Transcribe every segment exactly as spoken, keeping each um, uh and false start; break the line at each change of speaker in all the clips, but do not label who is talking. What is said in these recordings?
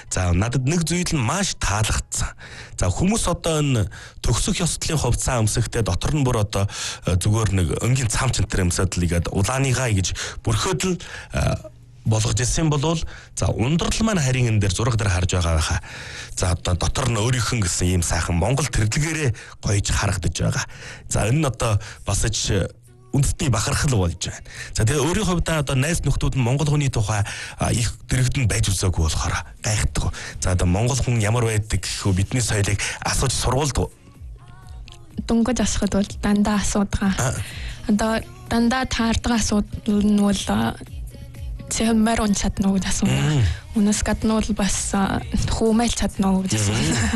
За надад нэг зүйл нь маш таалагдсан. За хүмүүс одоо энэ төгсөх ёслолын хувьд цаа өмсөхдөө дотор нь бүр одоо зүгээр нэг өнгийн цам центр өмсөд л игээд улааныгаа гэж бүрхөөд л болгож ирсэн болвол за ундрал маань харин энэ дээр зураг дээр харж байгаа байхаа. За одоо дотор нь өөрийнх нь гэсэн ийм сайхан Монгол тэрлэгээрээ гоёж харагдаж байгаа. За энэ нь одоо бас ч үндэсний бахархал болж байна. За тэгээ өөрийн хувьдаа одоо найз нөхдүүд нь монгол хүний тухай их дэрэгдэн байж үзээгүй болохоор гайхдаг. За одоо монгол хүн ямар байдаг гэхүү бидний соёлыг асууж сурвалдаг.
Дунгаж асахад бол дандаа асуудгаа. Одоо дандаа таардаг асуудал нь бол зэмээр он чадна гэж асууна. Үнэс гадна бол бас хуумайл чадна гэж асууна.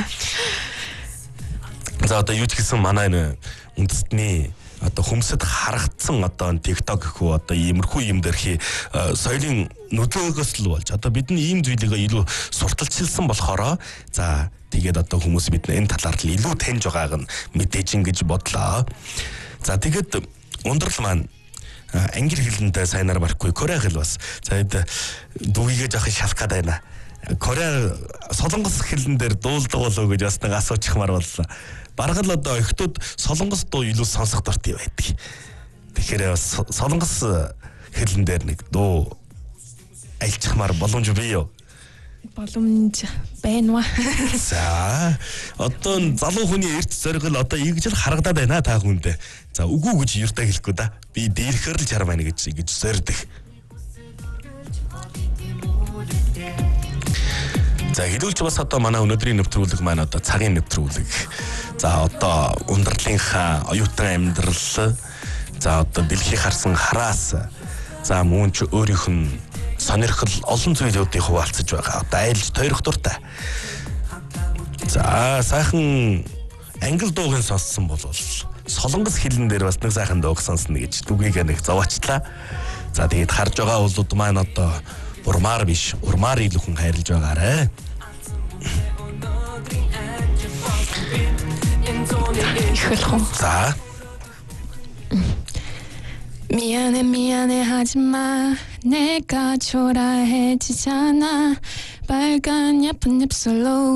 За одоо юу ч гэсэн манай энэ үндэсний одоо хүмсэд харагдсан одоо TikTok гэхүү одоо иймэрхүү юм дэрхи соёлын нөлөөгөөс л болж одоо бидний ийм зүйлийг илүү сурталчилсан болохоор за тэгээд одоо хүмүүс бид энэ талаар л илүү таньж байгааг нь мэдээж ингэж бодлоо. За тэгээд ундрал маань англи хэлэндээ сайнаар барахгүй Корей хэл бас. За энэ дүгийгээ жоох шалах гээд байна. Корей солонгос хэлэн дээр дуулдаг болов гэж бас нэг асуучихмаар боллоо. Бараг л одоо охтууд солонгос дуу илүү сонсох дуртай байдаг. Тэгэхээр солонгос хэлэн дээр нэг дуу альчихмаар боломж бий юу?
Боломж байна ва.
За одоо залуу хүний эрт зоригл одоо ийгж л харагдаад байна та хүндээ. За үгүй гэж юртаа хэлэхгүй да. Би дээрхээр л чар байна гэж ингэж зордох. За хэлүүлж бас одоо манай өнөөдрийн нэвтрүүлэг маань одоо цагийн нэвтрүүлэг. За одоо ундралынхаа оюутан амьдрал, за одоо бэлхий харсан хараас, за мөн ч өөрийнх нь сонирхол олон зүйлүүдийг хуваалцаж байгаа. Одоо айлж тойрох дуртай. За сайхан англи дуугийн сонссон бол солонгос хэлэн дээр бас нэг сайхан дууг сонсно гэж дүгийг нэг зовоочлаа. За тэгээд харж байгаа улууд маань одоо урмаар биш, урмаар илүүхэн хайрлаж байгаарэ.
Ихэлхүү.
За.
미안해 미안해 하지마 내가 초라해지잖아 빨간 예쁜 입술로